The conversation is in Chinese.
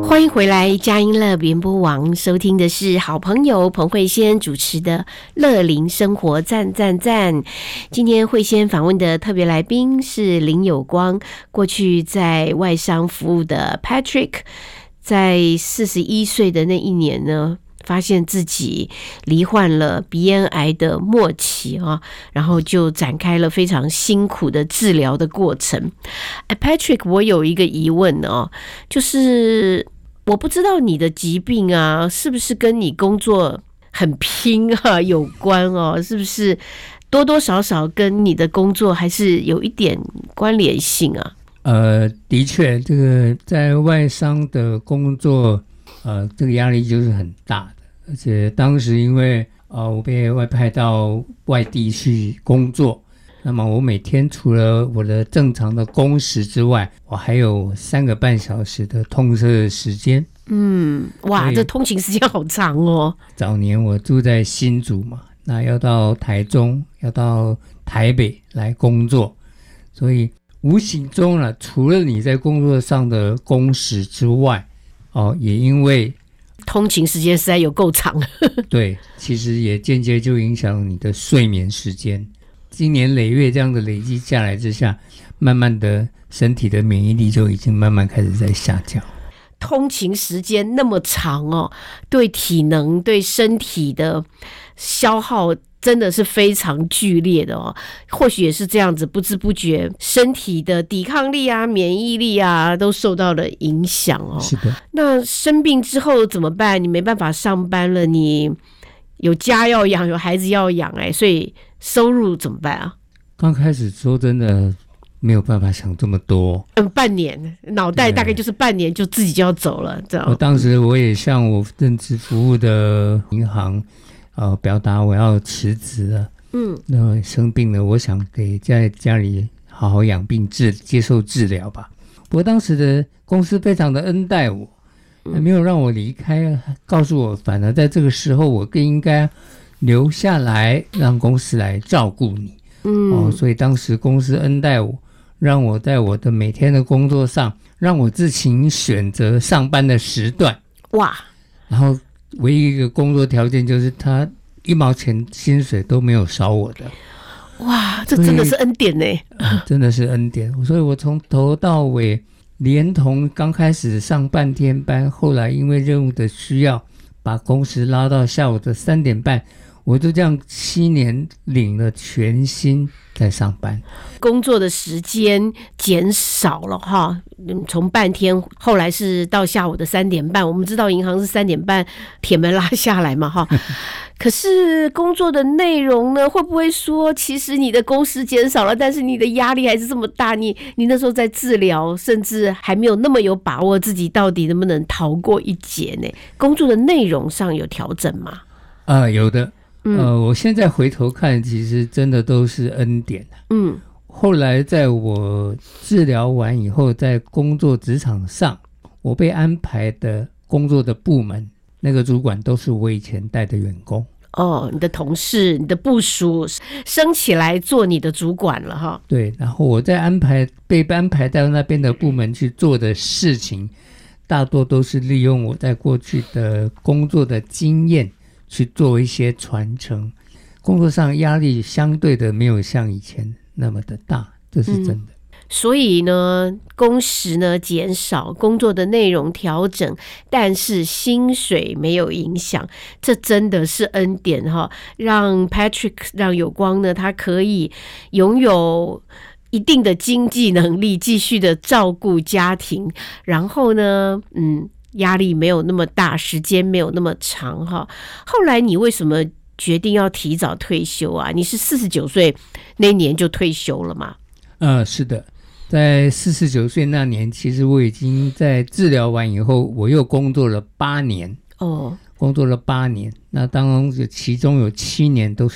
欢迎回来，佳音乐联播网，收听的是好朋友彭慧仙主持的乐龄生活赞赞赞。今天慧仙访问的特别来宾是林有光，过去在外商服务的 Patrick， 在41岁的那一年呢，发现自己罹患了鼻咽癌的末期啊，然后就展开了非常辛苦的治疗的过程。Patrick， 我有一个疑问哦，就是我不知道你的疾病啊，是不是跟你工作很拼啊有关哦？是不是多多少少跟你的工作还是有一点关联性啊？ 的确，这个在外商的工作，这个压力就是很大的。而且当时因为我被外派到外地去工作，那么我每天除了我的正常的工时之外，我还有3个半小时的通车的时间。 哇，这通勤时间好长哦。 早年我住在新竹嘛，那要到台中，要到台北来工作，所以无形中呢，除了你在工作上的工时之外，也因为通勤时间实在有够长。 对，其实也间接就影响你的睡眠时间。经年累月这样的累积下来之下，慢慢的身体的免疫力就已经慢慢开始在下降。 通勤时间那么长哦，对体能对身体的消耗真的是非常剧烈的哦。或许也是这样子，不知不觉身体的抵抗力啊免疫力啊都受到了影响哦。 是的。 那生病之后怎么办？你没办法上班了，你有家要养，有孩子要养，所以收入怎么办啊？ 刚开始说真的没有办法想这么多。 半年脑袋大概就是半年就自己就要走了，这样。 当时我也向我任职服务的银行表达我要辞职了。那生病了，我想给在家里好好养病接受治疗吧。不过当时的公司非常的恩待我，没有让我离开，告诉我反而在这个时候我更应该留下来，让公司来照顾你。所以当时公司恩待我，让我在我的每天的工作上，让我自行选择上班的时段。 哇！ 然后唯一一个工作条件就是他1毛钱薪水都没有少我的。 哇，这真的是恩典呢。 真的是恩典。所以我从头到尾，连同刚开始上半天班，后来因为任务的需要，把工时拉到下午的3点半，我就这样7年领了全薪在上班， 工作的时间减少了哈，从半天后来是到下午的3点半。我们知道银行是3点半铁门拉下来嘛哈，可是工作的内容呢，会不会说其实你的工时减少了，但是你的压力还是这么大？你那时候在治疗，甚至还没有那么有把握自己到底能不能逃过一劫呢？工作的内容上有调整吗？ 有的。我现在回头看，其实真的都是恩典。后来在我治疗完以后，在工作职场上，我被安排的工作的部门，那个主管都是我以前带的员工。 你的同事、你的部属升起来做你的主管了哈。 对，然后我在被安排到那边的部门去做的事情，大多都是利用我在过去的工作的经验去做一些传承。工作上压力相对的没有像以前那么的大，这是真的。 所以呢，工时呢减少，工作的内容调整，但是薪水没有影响，这真的是恩典哈！让 Patrick 让有光呢，他可以拥有一定的经济能力，继续的照顾家庭，然后呢，压力没有那么大，时间没有那么长哈。后来你为什么决定要提早退休啊？你是49岁那年就退休了吗？ 是的。在49岁那年，其实我已经在治疗完以后，我又工作了8年。工作了8年，那当中其中有7年都是